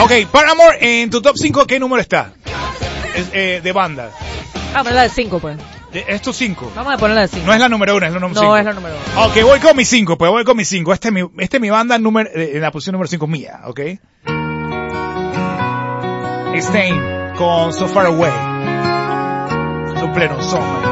Ok, Paramore, en tu top 5, ¿qué número está? De banda. Vamos a ponerla de 5, pues. ¿Es tu 5? Vamos a ponerla de 5. No es la número 1, es la número 5. No, es la número 1. Ok, voy con mi 5, pues voy con mi 5. Este es mi banda en la posición número 5 mía, ok. Stain con So Far Away. Su pleno son,